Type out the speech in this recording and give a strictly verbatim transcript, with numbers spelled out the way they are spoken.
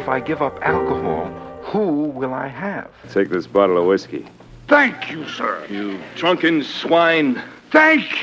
if I give up alcohol, who will I have? Take this bottle of whiskey. Thank you, sir. You drunken swine. Thank